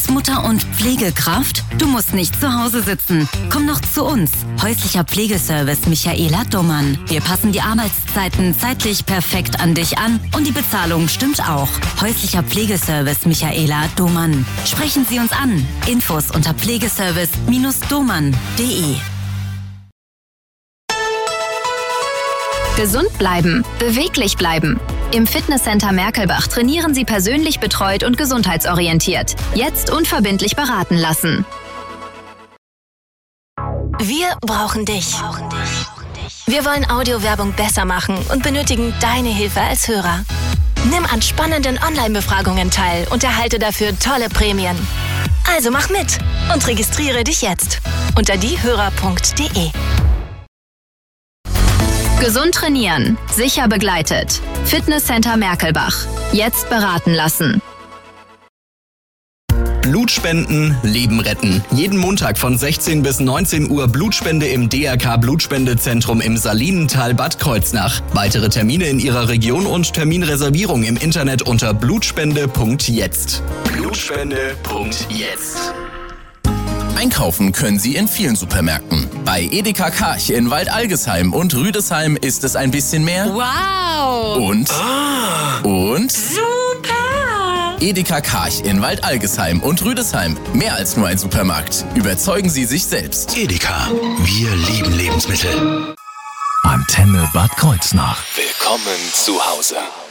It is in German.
Als Mutter und Pflegekraft? Du musst nicht zu Hause sitzen. Komm noch zu uns. Häuslicher Pflegeservice Michaela Domann. Wir passen die Arbeitszeiten zeitlich perfekt an dich an und die Bezahlung stimmt auch. Häuslicher Pflegeservice Michaela Domann. Sprechen Sie uns an. Infos unter pflegeservice-domann.de. Gesund bleiben, beweglich bleiben. Im Fitnesscenter Merkelbach trainieren Sie persönlich betreut und gesundheitsorientiert. Jetzt unverbindlich beraten lassen. Wir brauchen dich. Wir wollen Audiowerbung besser machen und benötigen deine Hilfe als Hörer. Nimm an spannenden Online-Befragungen teil und erhalte dafür tolle Prämien. Also mach mit und registriere dich jetzt unter diehörer.de. Gesund trainieren, sicher begleitet. Fitnesscenter Merkelbach. Jetzt beraten lassen. Blutspenden, Leben retten. Jeden Montag von 16 bis 19 Uhr Blutspende im DRK Blutspendezentrum im Salinental Bad Kreuznach. Weitere Termine in Ihrer Region und Terminreservierung im Internet unter blutspende.jetzt. Blutspende.jetzt. Einkaufen können Sie in vielen Supermärkten. Bei Edeka Karch in Waldalgesheim und Rüdesheim ist es ein bisschen mehr. Wow! Und? Super! Edeka Karch in Waldalgesheim und Rüdesheim. Mehr als nur ein Supermarkt. Überzeugen Sie sich selbst. Edeka. Wir lieben Lebensmittel. Antenne Bad Kreuznach. Willkommen zu Hause.